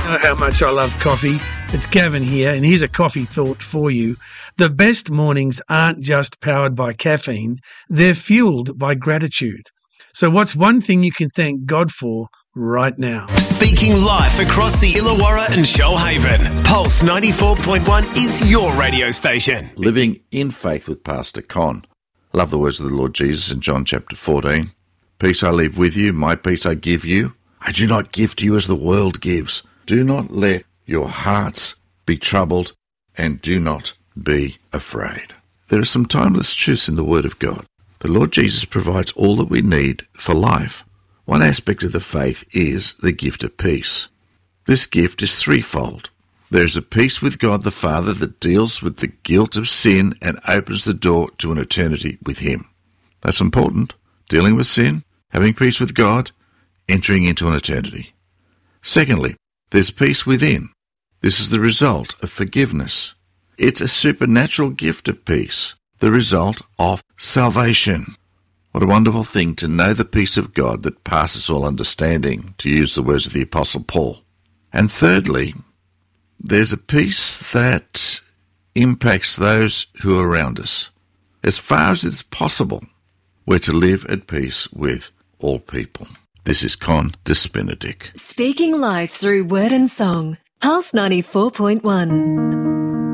know how much I love coffee. It's Gavin here, and here's a coffee thought for you. The best mornings aren't just powered by caffeine, they're fueled by gratitude. So what's one thing you can thank God for right now? Speaking life across the Illawarra and Shoalhaven, Pulse 94.1 is your radio station. Living in faith with Pastor Con. Love the words of the Lord Jesus in John chapter 14. Peace I leave with you, my peace I give you. I do not give to you as the world gives. Do not let your hearts be troubled, and do not be afraid. There are some timeless truths in the Word of God. The Lord Jesus provides all that we need for life. One aspect of the faith is the gift of peace. This gift is threefold. There is a peace with God the Father that deals with the guilt of sin and opens the door to an eternity with Him. That's important. Dealing with sin, having peace with God, entering into an eternity. Secondly, there's peace within. This is the result of forgiveness. It's a supernatural gift of peace, the result of salvation. What a wonderful thing to know the peace of God that passes all understanding, to use the words of the Apostle Paul. And thirdly, there's a peace that impacts those who are around us. As far as it's possible, we're to live at peace with all people. This is Con Despinadic. Speaking life through word and song. Pulse 94.1.